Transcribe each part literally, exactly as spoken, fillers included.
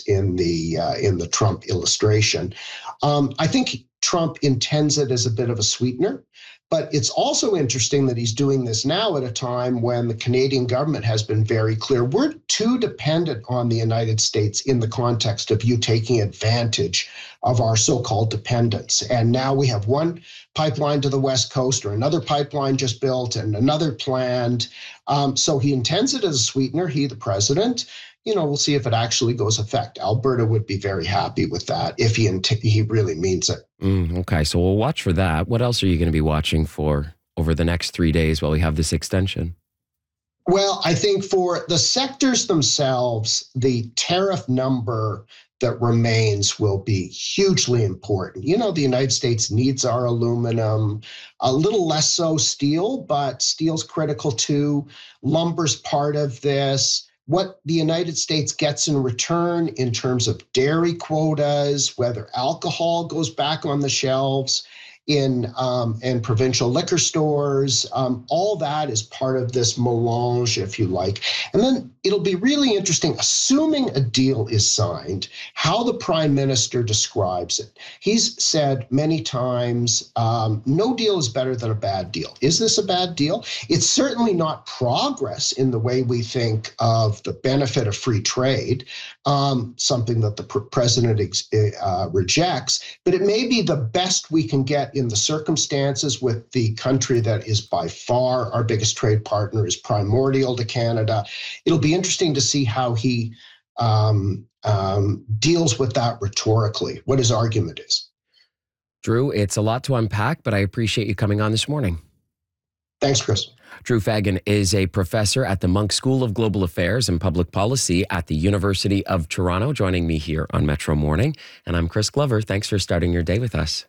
in the uh, in the Trump illustration. Um, I think Trump intends it as a bit of a sweetener. But it's also interesting that he's doing this now at a time when the Canadian government has been very clear. We're too dependent on the United States in the context of you taking advantage of our so-called dependence. And now we have one pipeline to the West Coast or another pipeline just built and another planned. Um, so he intends it as a sweetener, he, the president. You know, we'll see if it actually goes effect. Alberta would be very happy with that if he int- he really means it. Mm, okay, so we'll watch for that. What else are you going to be watching for over the next three days while we have this extension? Well, I think for the sectors themselves, the tariff number that remains will be hugely important. You know, the United States needs our aluminum, a little less so steel, but steel's critical too. Lumber's part of this. What the United States gets in return in terms of dairy quotas, whether alcohol goes back on the shelves in um, in provincial liquor stores, um, all that is part of this melange, if you like. And then it'll be really interesting, assuming a deal is signed, how the prime minister describes it. He's said many times, um, no deal is better than a bad deal. Is this a bad deal? It's certainly not progress in the way we think of the benefit of free trade, um, something that the pr- president ex- uh, rejects, but it may be the best we can get in the circumstances with the country that is by far our biggest trade partner, is primordial to Canada. It'll be interesting to see how he um, um, deals with that rhetorically, what his argument is. Drew, it's a lot to unpack, but I appreciate you coming on this morning. Thanks, Chris. Drew Fagan is a professor at the Munk School of Global Affairs and Public Policy at the University of Toronto, joining me here on Metro Morning. And I'm Chris Glover. Thanks for starting your day with us.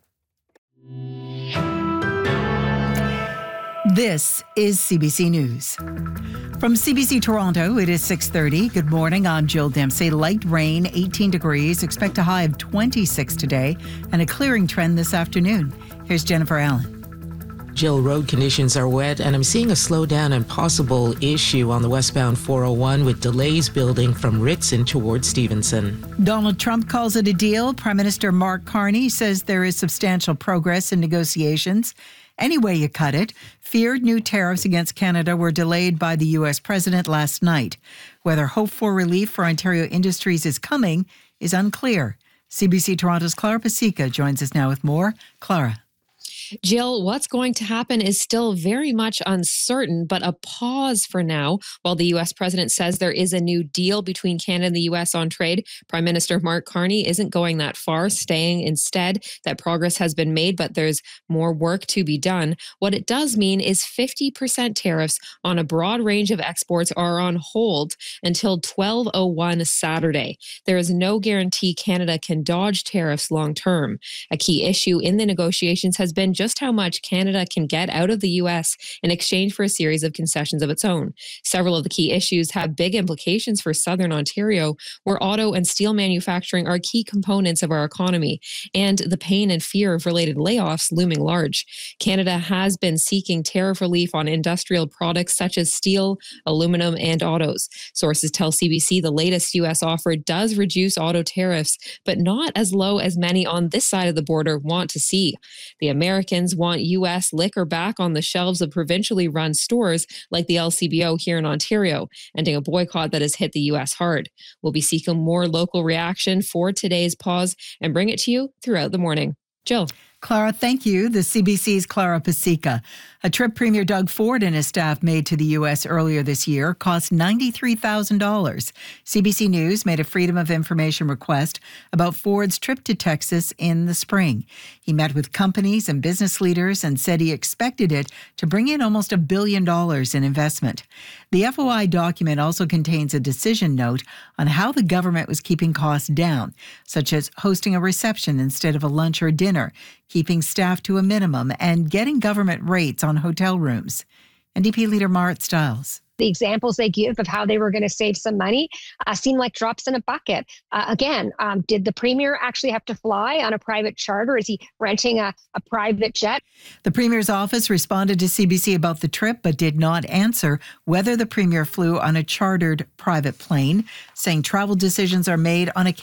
This is C B C News. From C B C Toronto, it is six thirty. Good morning, I'm Jill Dempsey. Light rain, eighteen degrees. Expect a high of twenty-six today and a clearing trend this afternoon. Here's Jennifer Allen. Jill, road conditions are wet, and I'm seeing a slowdown and possible issue on the westbound four oh one with delays building from Ritson towards Stevenson. Donald Trump calls it a deal. Prime Minister Mark Carney says there is substantial progress in negotiations. Any way you cut it, feared new tariffs against Canada were delayed by the U S president last night. Whether hope for relief for Ontario industries is coming is unclear. C B C Toronto's Clara Pasica joins us now with more. Clara. Jill, what's going to happen is still very much uncertain, but a pause for now. While the U S president says there is a new deal between Canada and the U S on trade, Prime Minister Mark Carney isn't going that far, saying instead that progress has been made, but there's more work to be done. What it does mean is fifty percent tariffs on a broad range of exports are on hold until twelve oh one Saturday. There is no guarantee Canada can dodge tariffs long term. A key issue in the negotiations has been just how much Canada can get out of the U S in exchange for a series of concessions of its own. Several of the key issues have big implications for Southern Ontario, where auto and steel manufacturing are key components of our economy, and the pain and fear of related layoffs looming large. Canada has been seeking tariff relief on industrial products such as steel, aluminum, and autos. Sources tell C B C the latest U S offer does reduce auto tariffs, but not as low as many on this side of the border want to see. The Americans want U S liquor back on the shelves of provincially run stores like the L C B O here in Ontario, ending a boycott that has hit the U S hard. We'll be seeking more local reaction for today's pause and bring it to you throughout the morning. Jill. Clara, thank you. The C B C's Clara Pasica. A trip Premier Doug Ford and his staff made to the U S earlier this year cost ninety-three thousand dollars. C B C News made a Freedom of Information request about Ford's trip to Texas in the spring. He met with companies and business leaders and said he expected it to bring in almost a billion dollars in investment. The F O I document also contains a decision note on how the government was keeping costs down, such as hosting a reception instead of a lunch or dinner, keeping staff to a minimum, and getting government rates on hotel rooms. N D P leader Marit Stiles. The examples they give of how they were going to save some money uh, seem like drops in a bucket. Uh, again, um, did the Premier actually have to fly on a private charter? Is he renting a, a private jet? The Premier's office responded to C B C about the trip, but did not answer whether the Premier flew on a chartered private plane, saying travel decisions are made on a